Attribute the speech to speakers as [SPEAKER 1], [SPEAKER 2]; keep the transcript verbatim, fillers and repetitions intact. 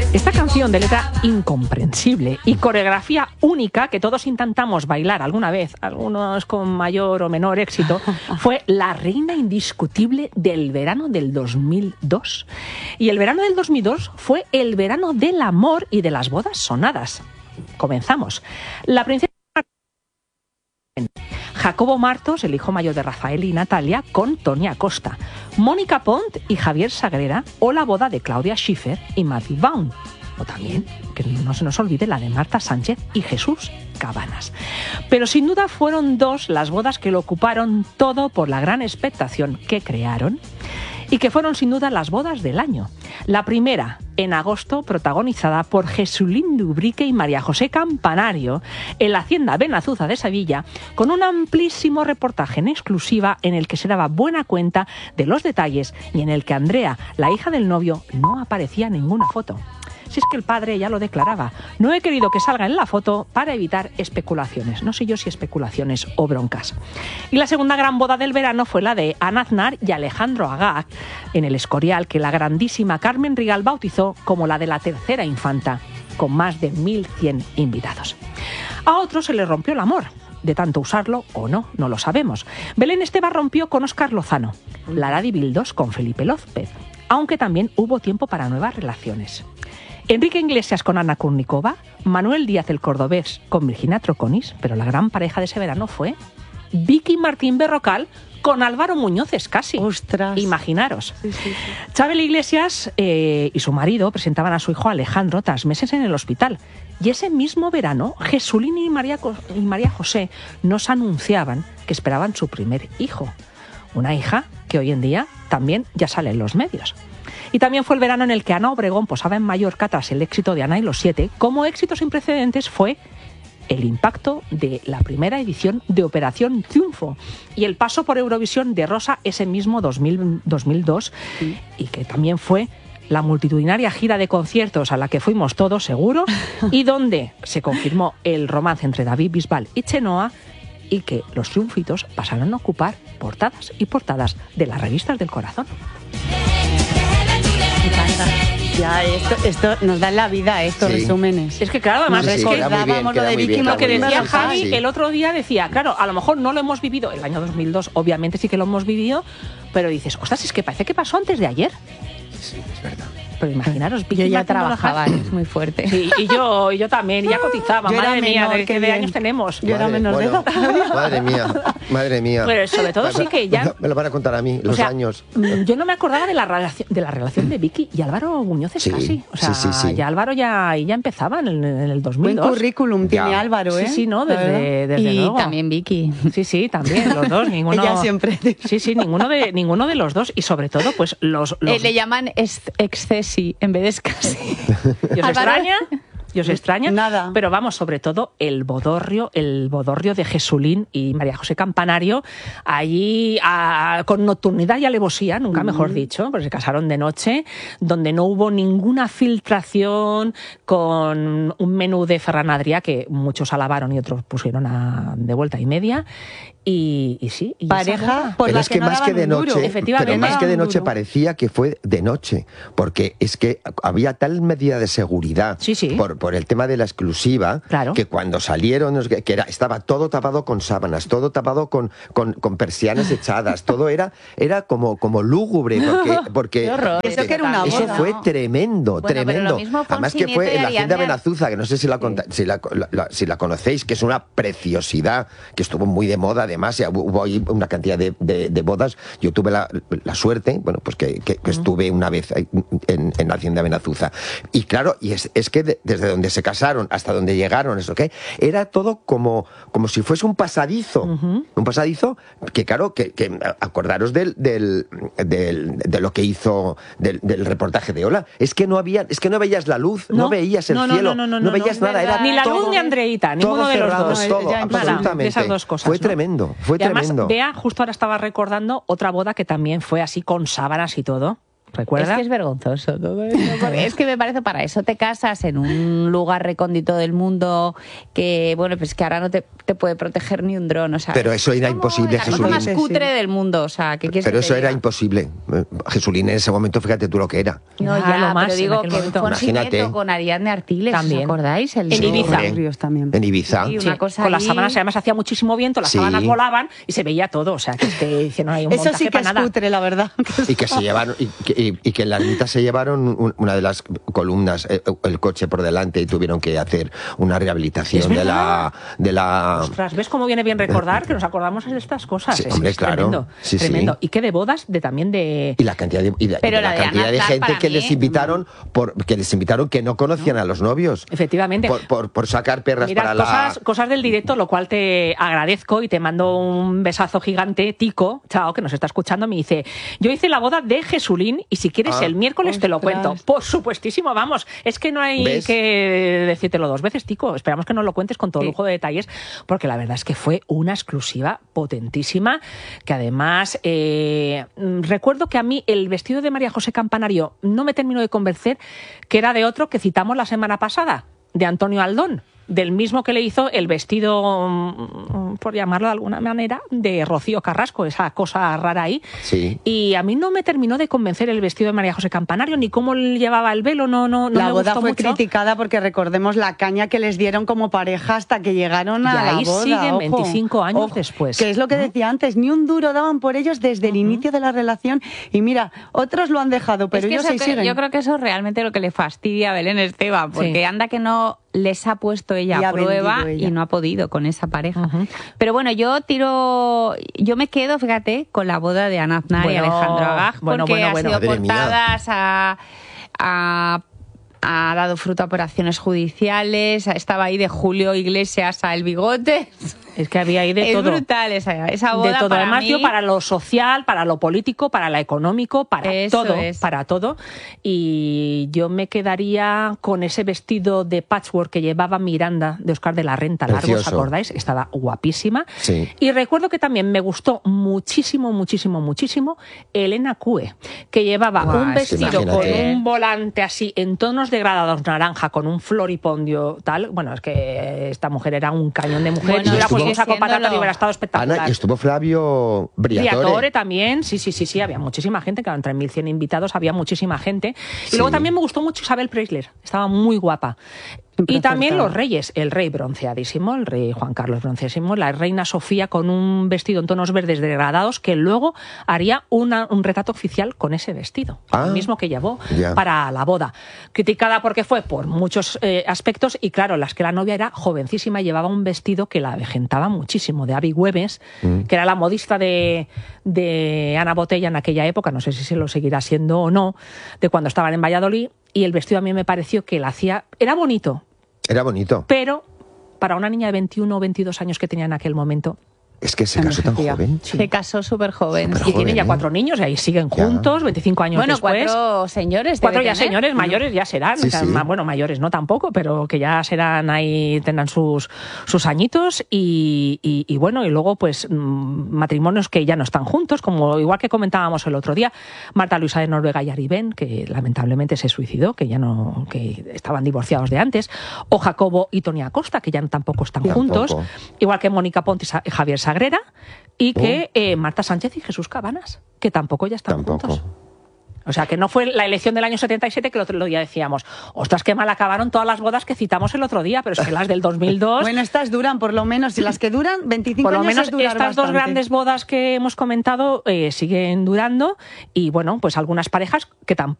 [SPEAKER 1] Esta canción de letra incomprensible y coreografía única que todos intentamos bailar alguna vez, algunos con mayor o menor éxito, fue la reina indiscutible del verano del dos mil dos. Y el verano del dos mil dos fue el verano del amor y de las bodas sonadas. Comenzamos. La princesa Jacobo Martos, el hijo mayor de Rafael y Natalia, con Tony Acosta, Mónica Pont y Javier Sagrera, o la boda de Claudia Schiffer y Matthew Vaughn. O también, que no se nos olvide, la de Marta Sánchez y Jesús Cabanas. Pero sin duda fueron dos las bodas que lo ocuparon todo por la gran expectación que crearon y que fueron sin duda las bodas del año. La primera, en agosto, protagonizada por Jesulín Dubrique y María José Campanario en la Hacienda Benazuza de Sevilla, con un amplísimo reportaje en exclusiva en el que se daba buena cuenta de los detalles y en el que Andrea, la hija del novio, no aparecía en ninguna foto. Si es que el padre ya lo declaraba, no he querido que salga en la foto para evitar especulaciones. No sé yo si especulaciones o broncas. Y la segunda gran boda del verano fue la de Ana Aznar y Alejandro Agag en el Escorial, que la grandísima Carmen Rigal bautizó como la de la tercera infanta, con más de mil cien invitados. A otros se les rompió el amor. De tanto usarlo o no, no lo sabemos. Belén Esteban rompió con Óscar Lozano, Lara Di Bildos con Felipe López, aunque también hubo tiempo para nuevas relaciones. Enrique Iglesias con Ana Kurnikova, Manuel Díaz el Cordobés con Virginia Troconis, pero la gran pareja de ese verano fue Vicky Martín Berrocal con Álvaro Muñoz Escasi.
[SPEAKER 2] ¡Ostras!
[SPEAKER 1] Imaginaros.
[SPEAKER 2] Sí, sí, sí.
[SPEAKER 1] Chabel Iglesias eh, y su marido presentaban a su hijo Alejandro tras meses en el hospital. Y ese mismo verano, Jesulín y María, y María José nos anunciaban que esperaban su primer hijo. Una hija que hoy en día también ya sale en los medios. Y también fue el verano en el que Ana Obregón posaba en Mallorca tras el éxito de Ana y los siete. Como éxito sin precedentes fue el impacto de la primera edición de Operación Triunfo y el paso por Eurovisión de Rosa ese mismo dos mil, dos mil dos, sí. Y que también fue la multitudinaria gira de conciertos a la que fuimos todos seguro y donde se confirmó el romance entre David Bisbal y Chenoa y que los triunfitos pasaron a ocupar portadas y portadas de las revistas del corazón.
[SPEAKER 2] Ya, esto, esto nos da la vida, estos
[SPEAKER 3] sí.
[SPEAKER 2] resúmenes.
[SPEAKER 1] Es que claro, además
[SPEAKER 3] sí,
[SPEAKER 1] es
[SPEAKER 3] sí,
[SPEAKER 1] que
[SPEAKER 2] recordábamos lo de Vicky,
[SPEAKER 1] lo que decía
[SPEAKER 3] bien,
[SPEAKER 1] Javi
[SPEAKER 3] sí.
[SPEAKER 1] el otro día, decía, claro, a lo mejor no lo hemos vivido, el año dos mil dos obviamente sí que lo hemos vivido, pero dices, ostras, es que parece que pasó antes de ayer.
[SPEAKER 3] Sí, es verdad.
[SPEAKER 1] Pero imaginaros,
[SPEAKER 2] yo ya trabajaba, es muy fuerte.
[SPEAKER 1] Sí, y yo, y yo también, y ya cotizaba,
[SPEAKER 2] Yo
[SPEAKER 1] madre mía,
[SPEAKER 2] menor,
[SPEAKER 1] ¿de
[SPEAKER 2] qué
[SPEAKER 1] qué de
[SPEAKER 2] bien.
[SPEAKER 1] años tenemos?
[SPEAKER 2] Yo era
[SPEAKER 3] Madre,
[SPEAKER 2] menor
[SPEAKER 3] bueno,
[SPEAKER 2] de edad.
[SPEAKER 3] Madre mía, madre mía.
[SPEAKER 1] Pero sobre todo sí que ya...
[SPEAKER 3] Me lo van a contar a mí, los
[SPEAKER 1] o sea,
[SPEAKER 3] años.
[SPEAKER 1] Yo no me acordaba de la relación, de la relación de Vicky y Álvaro Muñoz Escasi.
[SPEAKER 3] Sí,
[SPEAKER 1] O sea,
[SPEAKER 3] sí, sí, sí.
[SPEAKER 1] ya Álvaro ya, ya empezaba en el, en el dos mil dos.
[SPEAKER 2] Buen currículum tiene
[SPEAKER 3] Ya.
[SPEAKER 2] Álvaro, ¿eh?
[SPEAKER 1] Sí, sí, no, desde, desde
[SPEAKER 4] y
[SPEAKER 1] luego.
[SPEAKER 4] también Vicky.
[SPEAKER 1] Sí, sí, también, los dos, ninguno...
[SPEAKER 2] Ella siempre.
[SPEAKER 1] Sí, sí, ninguno de, ninguno de los dos. Y sobre todo, pues, los... los...
[SPEAKER 4] Eh, le llaman ex- excesi en vez de escasi.
[SPEAKER 1] ¿Y os
[SPEAKER 4] Álvaro-
[SPEAKER 1] extraña? ¿Y os extraña?
[SPEAKER 2] Nada.
[SPEAKER 1] Pero vamos, sobre todo, el bodorrio, el bodorrio de Jesulín y María José Campanario, allí a, con nocturnidad y alevosía, nunca mejor dicho, porque se casaron de noche, donde no hubo ninguna filtración, con un menú de Ferran Adrià que muchos alabaron y otros pusieron a, de vuelta y media. Y, y sí, y esa
[SPEAKER 2] Pareja
[SPEAKER 1] boda.
[SPEAKER 2] por
[SPEAKER 3] Pero
[SPEAKER 2] la
[SPEAKER 3] es
[SPEAKER 2] que,
[SPEAKER 3] que
[SPEAKER 2] no
[SPEAKER 3] más que
[SPEAKER 2] daban
[SPEAKER 3] de
[SPEAKER 2] un duro.
[SPEAKER 3] noche,
[SPEAKER 1] Efectivamente.
[SPEAKER 3] pero más que de
[SPEAKER 2] Daban un
[SPEAKER 3] noche
[SPEAKER 2] duro.
[SPEAKER 3] parecía que fue de noche, porque es que había tal medida de seguridad
[SPEAKER 1] Sí, sí.
[SPEAKER 3] por, por el tema de la exclusiva,
[SPEAKER 1] Claro.
[SPEAKER 3] que cuando salieron, no sé qué, que era, estaba todo tapado con sábanas, todo tapado con, con, con persianas echadas, todo era, era como, como lúgubre, porque, porque
[SPEAKER 4] Qué horror.
[SPEAKER 2] Eso que era una
[SPEAKER 3] eso
[SPEAKER 2] boda.
[SPEAKER 3] fue tremendo,
[SPEAKER 4] Bueno, pero
[SPEAKER 3] tremendo.
[SPEAKER 4] lo mismo
[SPEAKER 3] Además que
[SPEAKER 4] Fonsi
[SPEAKER 3] fue
[SPEAKER 4] Nieto
[SPEAKER 3] en la
[SPEAKER 4] y
[SPEAKER 3] Hacienda
[SPEAKER 4] Ariadna.
[SPEAKER 3] Benazuza, que no sé si la, conta- si, la, la- la- si la conocéis, que es una preciosidad, que estuvo muy de moda, además, y hubo ahí una cantidad de, de, de bodas. Yo tuve la, la suerte, bueno, pues que, que, que estuve una vez ahí en, en la Hacienda Benazuza. Y claro, y es, es que de- desde donde se casaron hasta donde llegaron, eso que era todo como, como si fuese un pasadizo.
[SPEAKER 1] Ujú.
[SPEAKER 3] Un pasadizo que, claro, que, que acordaros del, del, del- de lo que hizo del, del reportaje de Ola. Es que no había, es que no veías la luz, no,
[SPEAKER 1] No.
[SPEAKER 3] veías el
[SPEAKER 1] No, no,
[SPEAKER 3] cielo,
[SPEAKER 1] no, no,
[SPEAKER 3] no,
[SPEAKER 1] no,
[SPEAKER 3] veías
[SPEAKER 1] no,
[SPEAKER 3] nada. Era
[SPEAKER 1] Ni la
[SPEAKER 3] todo,
[SPEAKER 1] luz ni Andreita, ninguno
[SPEAKER 3] todo
[SPEAKER 1] de los
[SPEAKER 3] cerrado,
[SPEAKER 1] dos.
[SPEAKER 3] todo,
[SPEAKER 2] Ya,
[SPEAKER 1] Nada,
[SPEAKER 3] absolutamente.
[SPEAKER 1] de esas dos cosas.
[SPEAKER 3] Fue
[SPEAKER 1] ¿no?
[SPEAKER 3] tremendo, fue
[SPEAKER 1] Y además,
[SPEAKER 3] tremendo.
[SPEAKER 1] Bea justo ahora estaba recordando otra boda que también fue así con sábanas y todo. ¿Recuerda?
[SPEAKER 4] Es que es vergonzoso todo esto, porque es que me parece para eso te casas en un lugar recóndito del mundo que, bueno, pues que ahora no te, te puede proteger ni un dron, o sea...
[SPEAKER 3] Pero eso era imposible,
[SPEAKER 4] la cosa más
[SPEAKER 3] Jesulín.
[SPEAKER 4] cutre del mundo, o sea, ¿qué quieres
[SPEAKER 3] Pero
[SPEAKER 4] que te
[SPEAKER 3] eso era
[SPEAKER 4] diga?
[SPEAKER 3] imposible. Jesulín en ese momento, fíjate tú lo que era.
[SPEAKER 4] No,
[SPEAKER 1] Ah,
[SPEAKER 4] ya,
[SPEAKER 1] lo más
[SPEAKER 4] pero
[SPEAKER 1] en
[SPEAKER 4] digo
[SPEAKER 1] aquel
[SPEAKER 4] que
[SPEAKER 1] momento.
[SPEAKER 4] fue un
[SPEAKER 3] Imagínate.
[SPEAKER 4] sineto con Ariadne Artiles,
[SPEAKER 1] También.
[SPEAKER 4] ¿os acordáis? El
[SPEAKER 1] En
[SPEAKER 4] de-
[SPEAKER 1] Ibiza.
[SPEAKER 3] Hombre,
[SPEAKER 2] Ríos también.
[SPEAKER 3] En Ibiza.
[SPEAKER 4] Sí,
[SPEAKER 1] Sí,
[SPEAKER 4] una cosa
[SPEAKER 1] con las
[SPEAKER 4] ahí-
[SPEAKER 1] sábanas además hacía muchísimo viento, las
[SPEAKER 3] Sí.
[SPEAKER 1] sábanas volaban y se veía todo, o sea, que es que hicieron ahí un
[SPEAKER 2] Eso
[SPEAKER 1] montaje
[SPEAKER 2] sí que
[SPEAKER 1] para
[SPEAKER 2] es
[SPEAKER 1] nada.
[SPEAKER 2] cutre, la verdad.
[SPEAKER 3] Y que se llevaron, y que, y- y que en la ermita se llevaron un- una de las columnas, eh, el coche por delante, y tuvieron que hacer una
[SPEAKER 1] Es
[SPEAKER 3] rehabilitación de la, de la.
[SPEAKER 1] Ostras, ¿ves cómo viene bien recordar que nos acordamos de estas cosas?
[SPEAKER 3] Sí,
[SPEAKER 1] es,
[SPEAKER 3] hombre,
[SPEAKER 1] es
[SPEAKER 3] claro.
[SPEAKER 1] tremendo,
[SPEAKER 3] Sí, sí.
[SPEAKER 1] tremendo. Y qué de bodas, de también de...
[SPEAKER 3] Y la cantidad de, y de-
[SPEAKER 4] Pero
[SPEAKER 3] de
[SPEAKER 4] la
[SPEAKER 3] la
[SPEAKER 4] de
[SPEAKER 3] cantidad
[SPEAKER 4] Ana
[SPEAKER 3] de
[SPEAKER 4] Clark,
[SPEAKER 3] gente
[SPEAKER 4] para
[SPEAKER 3] que
[SPEAKER 4] mí,
[SPEAKER 3] les invitaron, por, que les invitaron que no conocían a los novios.
[SPEAKER 1] Efectivamente.
[SPEAKER 3] Por, por, por sacar perras
[SPEAKER 1] Mira,
[SPEAKER 3] para la.
[SPEAKER 1] cosas, cosas del directo, lo cual te agradezco y te mando un besazo gigante. Tico, chao, que nos está escuchando, me dice, yo hice la boda de Jesulín y si quieres
[SPEAKER 3] Ah.
[SPEAKER 1] el miércoles te lo
[SPEAKER 2] Ostras.
[SPEAKER 1] cuento. Por supuestísimo, vamos, es que no hay
[SPEAKER 3] ¿Ves?
[SPEAKER 1] que decírtelo dos veces, Tico. Esperamos que nos lo cuentes con todo
[SPEAKER 2] Sí.
[SPEAKER 1] lujo de detalles, porque la verdad es que fue una exclusiva potentísima, que además eh, mm, recuerdo que a mí el vestido de María José Campanario no me terminó de convencer, que era de otro que citamos la semana pasada, de Antonio Aldón, del mismo que le hizo el vestido, mm, por llamarlo de alguna manera, de Rocío Carrasco, esa cosa rara ahí.
[SPEAKER 3] Sí.
[SPEAKER 1] Y a mí no me terminó de convencer el vestido de María José Campanario, ni cómo llevaba el velo, no, no, no
[SPEAKER 2] La
[SPEAKER 1] me
[SPEAKER 2] boda
[SPEAKER 1] gustó
[SPEAKER 2] fue
[SPEAKER 1] mucho.
[SPEAKER 2] criticada porque recordemos la caña que les dieron como pareja hasta que llegaron a
[SPEAKER 1] Y
[SPEAKER 2] la
[SPEAKER 1] ahí
[SPEAKER 2] boda.
[SPEAKER 1] siguen
[SPEAKER 2] ojo.
[SPEAKER 1] veinticinco años
[SPEAKER 2] Ojo,
[SPEAKER 1] después.
[SPEAKER 2] Que es lo que
[SPEAKER 1] ¿no?
[SPEAKER 2] decía antes, ni un duro daban por ellos desde el inicio de la relación. Y mira, otros lo han dejado, pero
[SPEAKER 4] Es que
[SPEAKER 2] ellos
[SPEAKER 4] eso
[SPEAKER 2] ahí
[SPEAKER 4] que-
[SPEAKER 2] siguen.
[SPEAKER 4] yo creo que eso es realmente lo que le fastidia a Belén Esteban, porque
[SPEAKER 1] Sí.
[SPEAKER 4] anda que no les ha puesto ella
[SPEAKER 2] Y
[SPEAKER 4] a
[SPEAKER 2] ha
[SPEAKER 4] prueba
[SPEAKER 2] vendido ella.
[SPEAKER 4] y no ha podido con esa pareja.
[SPEAKER 1] Ujú.
[SPEAKER 4] Pero bueno, yo tiro, yo me quedo, fíjate, con la boda de Ana Aznar y
[SPEAKER 1] Bueno,
[SPEAKER 4] Alejandro Agag,
[SPEAKER 1] bueno,
[SPEAKER 4] porque
[SPEAKER 1] bueno,
[SPEAKER 4] ha
[SPEAKER 1] bueno.
[SPEAKER 4] sido
[SPEAKER 3] Madre mía.
[SPEAKER 4] portadas, ha, ha- ha dado fruto a operaciones judiciales, estaba ahí de Julio Iglesias a El Bigote.
[SPEAKER 1] Es que había ahí de
[SPEAKER 4] es
[SPEAKER 1] todo.
[SPEAKER 4] brutal esa, esa boda
[SPEAKER 1] De todo,
[SPEAKER 4] para
[SPEAKER 1] además,
[SPEAKER 4] mí.
[SPEAKER 1] tío, para lo social, para lo político, para lo económico, para
[SPEAKER 4] Eso
[SPEAKER 1] todo,
[SPEAKER 4] es.
[SPEAKER 1] para todo. Y yo me quedaría con ese vestido de patchwork que llevaba Miranda de Oscar de la Renta, largo, ¿os
[SPEAKER 3] Precioso.
[SPEAKER 1] acordáis? Estaba guapísima.
[SPEAKER 3] Sí.
[SPEAKER 1] Y recuerdo que también me gustó muchísimo, muchísimo, muchísimo Elena Cue, que llevaba
[SPEAKER 4] Guau,
[SPEAKER 1] un
[SPEAKER 4] es que
[SPEAKER 1] vestido con
[SPEAKER 3] imagínate.
[SPEAKER 1] un volante así en tonos degradados naranja, con un floripondio tal. Bueno, es que esta mujer era un cañón de mujer.
[SPEAKER 4] Bueno,
[SPEAKER 1] y hubiera puesto
[SPEAKER 4] sigue
[SPEAKER 1] un saco patata y
[SPEAKER 4] siéndolo.
[SPEAKER 1] hubiera estado espectacular.
[SPEAKER 3] Ana, y estuvo Flavio Briatore.
[SPEAKER 1] Briatore también, sí, sí, sí, sí, había muchísima gente, claro, entre mil cien invitados había muchísima gente. Y
[SPEAKER 3] Sí.
[SPEAKER 1] luego también me gustó mucho Isabel Preisler, estaba muy guapa.
[SPEAKER 2] Siempre
[SPEAKER 1] Y también
[SPEAKER 2] acertada.
[SPEAKER 1] los reyes, el rey bronceadísimo, el rey Juan Carlos bronceadísimo, la reina Sofía con un vestido en tonos verdes degradados que luego haría una- un retrato oficial con ese vestido,
[SPEAKER 3] Ah,
[SPEAKER 1] el mismo que llevó
[SPEAKER 3] ya.
[SPEAKER 1] para la boda. Criticada porque fue por muchos eh, aspectos y claro, las que la novia era jovencísima y llevaba un vestido que la avejentaba muchísimo, de Abby Güemes,
[SPEAKER 3] Mm.
[SPEAKER 1] que era la modista de, de Ana Botella en aquella época, no sé si se lo seguirá siendo o no, de cuando estaban en Valladolid, y el vestido a mí me pareció que la hacía, era bonito,
[SPEAKER 3] Era bonito.
[SPEAKER 1] pero para una niña de veintiuno o veintidós años que tenía en aquel momento,
[SPEAKER 3] Es que se casó tan
[SPEAKER 2] Envejecía.
[SPEAKER 3] joven.
[SPEAKER 4] Se casó súper joven.
[SPEAKER 3] Súper
[SPEAKER 1] y tienen
[SPEAKER 3] joven,
[SPEAKER 1] ya
[SPEAKER 3] ¿eh?
[SPEAKER 1] cuatro niños y ahí siguen
[SPEAKER 3] Ya.
[SPEAKER 1] juntos, veinticinco años
[SPEAKER 4] Bueno,
[SPEAKER 1] después.
[SPEAKER 4] cuatro señores. debe
[SPEAKER 1] Cuatro ya
[SPEAKER 4] tener.
[SPEAKER 1] señores, mayores ya serán.
[SPEAKER 3] Sí,
[SPEAKER 1] o sea,
[SPEAKER 3] sí.
[SPEAKER 1] ma- Bueno, mayores no tampoco, pero que ya serán ahí, tendrán sus, sus añitos. Y, y- y bueno, y luego, pues, mm, matrimonios que ya no están juntos, como igual que comentábamos el otro día, Marta Luisa de Noruega y Ari Ben, que lamentablemente se suicidó, que ya no, que estaban divorciados de antes, o Jacobo y Tony Acosta, que ya tampoco están
[SPEAKER 3] Tampoco.
[SPEAKER 1] juntos, igual que Mónica Ponte y Sa- y Javier Sagrera, y que
[SPEAKER 3] Oh.
[SPEAKER 1] eh, Marta Sánchez y Jesús Cabanas, que tampoco ya están
[SPEAKER 3] Tampoco.
[SPEAKER 1] juntos. O sea, que no fue la elección del año setenta y siete que el otro día decíamos, ostras, qué mal acabaron todas las bodas que citamos el otro día, pero es que las del dos mil dos,
[SPEAKER 2] Bueno, estas duran, por lo menos, y las que duran veinticinco
[SPEAKER 1] por lo
[SPEAKER 2] años
[SPEAKER 1] menos
[SPEAKER 2] es durar
[SPEAKER 1] estas dos
[SPEAKER 2] bastante.
[SPEAKER 1] grandes bodas que hemos comentado eh, siguen durando y bueno, pues algunas parejas que tampoco